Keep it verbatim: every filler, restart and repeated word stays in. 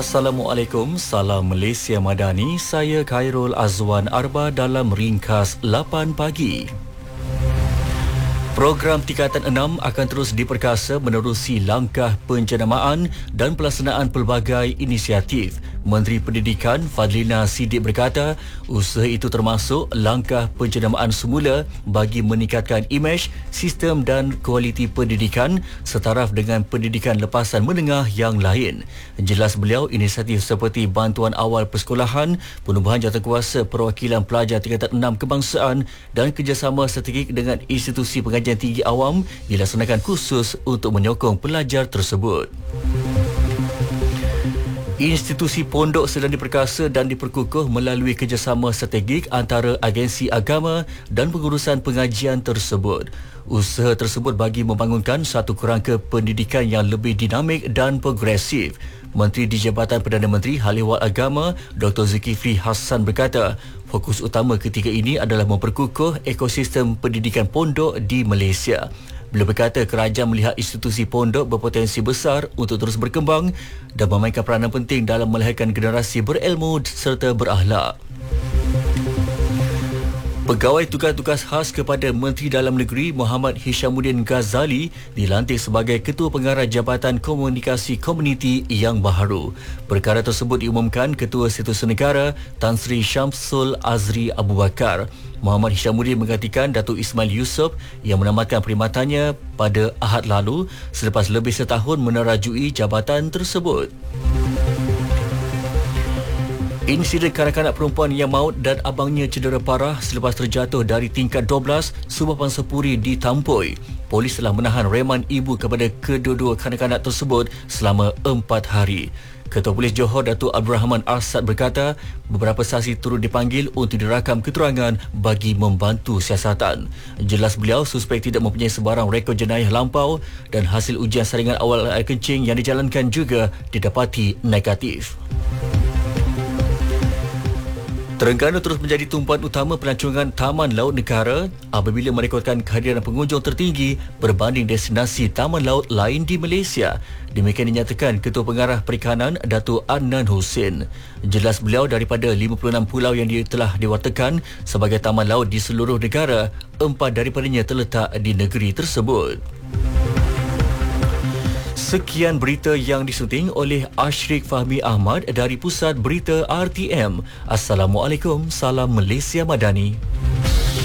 Assalamualaikum, salam Malaysia Madani. Saya Khairul Azwan Arba dalam ringkas lapan pagi. Program Tingkatan enam akan terus diperkasa menerusi langkah penjenamaan dan pelaksanaan pelbagai inisiatif. Menteri Pendidikan Fadlina Siddiq berkata, usaha itu termasuk langkah penjenamaan semula bagi meningkatkan imej, sistem dan kualiti pendidikan setaraf dengan pendidikan lepasan menengah yang lain. Jelas beliau, inisiatif seperti bantuan awal persekolahan, penubuhan jawatankuasa perwakilan pelajar tingkatan enam kebangsaan dan kerjasama strategik dengan institusi pengajian tinggi awam dilaksanakan khusus untuk menyokong pelajar tersebut. Institusi pondok sedang diperkasa dan diperkukuh melalui kerjasama strategik antara agensi agama dan pengurusan pengajian tersebut. Usaha tersebut bagi membangunkan satu kerangka pendidikan yang lebih dinamik dan progresif. Menteri di Jabatan Perdana Menteri Hal Ehwal Agama Doktor Zulkifli Hassan berkata, fokus utama ketika ini adalah memperkukuh ekosistem pendidikan pondok di Malaysia. Beliau berkata kerajaan melihat institusi pondok berpotensi besar untuk terus berkembang dan memainkan peranan penting dalam melahirkan generasi berilmu serta berakhlak. Pegawai tugas-tugas khas kepada Menteri Dalam Negeri Muhammad Hishamuddin Ghazali dilantik sebagai Ketua Pengarah Jabatan Komunikasi Komuniti yang baharu. Perkara tersebut diumumkan Ketua Setiausaha Negara Tan Sri Syamsul Azri Abu Bakar. Muhammad Hishamuddin menggantikan Datuk Ismail Yusof yang menamatkan perkhidmatannya pada Ahad lalu selepas lebih setahun menerajui jabatan tersebut. Insiden kanak-kanak perempuan yang maut dan abangnya cedera parah selepas terjatuh dari tingkat dua belas sebuah pansapuri di Tampoi. Polis telah menahan reman ibu kepada kedua-dua kanak-kanak tersebut selama empat hari. Ketua Polis Johor Datuk Abdul Rahman Arsad berkata, beberapa saksi turut dipanggil untuk dirakam keterangan bagi membantu siasatan. Jelas beliau, suspek tidak mempunyai sebarang rekod jenayah lampau dan hasil ujian saringan awal air kencing yang dijalankan juga didapati negatif. Terengganu terus menjadi tumpuan utama pelancongan Taman Laut Negara apabila merekodkan kehadiran pengunjung tertinggi berbanding destinasi taman laut lain di Malaysia. Demikian dinyatakan Ketua Pengarah Perikanan Datuk Adnan Hussein. Jelas beliau, daripada lima puluh enam pulau yang dia telah diwartakan sebagai taman laut di seluruh negara, empat daripadanya terletak di negeri tersebut. Sekian berita yang disunting oleh Ashrik Fahmi Ahmad dari Pusat Berita R T M. Assalamualaikum, salam Malaysia Madani.